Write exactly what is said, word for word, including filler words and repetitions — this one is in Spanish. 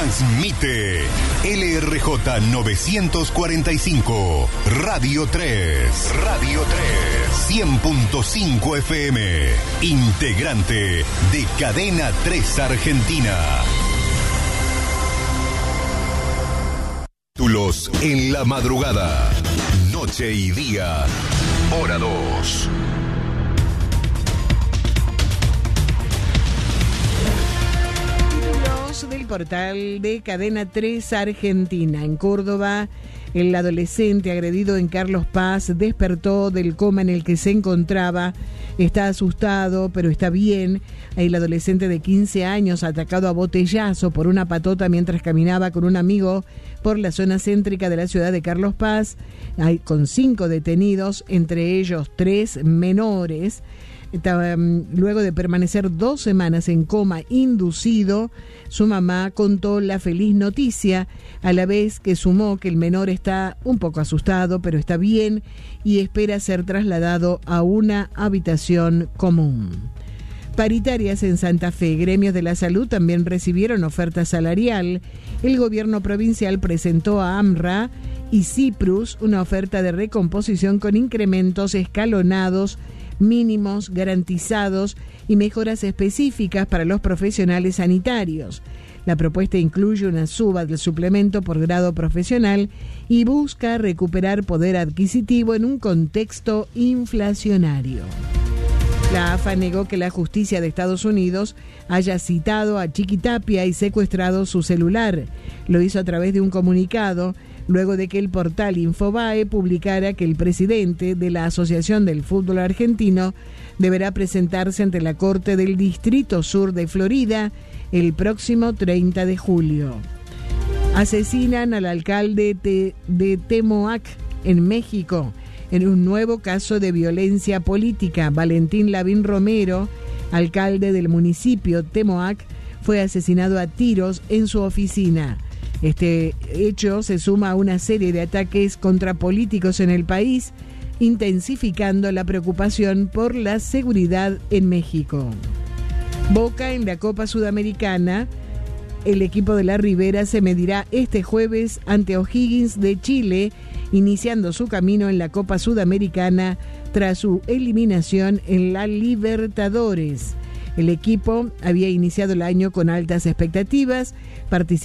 Transmite L R J novecientos cuarenta y cinco, Radio tres. Radio tres. cien punto cinco F M. Integrante de Cadena tres Argentina. Títulos en la madrugada. Noche y día. Hora dos. Del portal de Cadena tres Argentina. En Córdoba, el adolescente agredido en Carlos Paz despertó del coma en el que se encontraba. Está asustado, pero está bien. El adolescente de quince años, atacado a botellazo por una patota mientras caminaba con un amigo por la zona céntrica de la ciudad de Carlos Paz, hay con cinco detenidos, entre ellos tres menores. Luego de permanecer dos semanas en coma inducido, su mamá contó la feliz noticia, a la vez que sumó que el menor está un poco asustado, pero está bien y espera ser trasladado a una habitación común. Paritarias en Santa Fe. Gremios de la salud también recibieron oferta salarial. El gobierno provincial presentó a AMRA y Ciprus una oferta de recomposición con incrementos escalonados, mínimos garantizados y mejoras específicas para los profesionales sanitarios. La propuesta incluye una suba del suplemento por grado profesional y busca recuperar poder adquisitivo en un contexto inflacionario. La A F A negó que la justicia de Estados Unidos haya citado a Chiquitapia y secuestrado su celular. Lo hizo a través de un comunicado, luego de que el portal Infobae publicara que el presidente de la Asociación del Fútbol Argentino deberá presentarse ante la Corte del Distrito Sur de Florida el próximo treinta de julio. Asesinan al alcalde de, de Temoac, en México, en un nuevo caso de violencia política. Valentín Lavín Romero, alcalde del municipio Temoac, fue asesinado a tiros en su oficina. Este hecho se suma a una serie de ataques contra políticos en el país, intensificando la preocupación por la seguridad en México. Boca en la Copa Sudamericana. El equipo de la Ribera se medirá este jueves ante O'Higgins de Chile, iniciando su camino en la Copa Sudamericana tras su eliminación en la Libertadores. El equipo había iniciado el año con altas expectativas, participando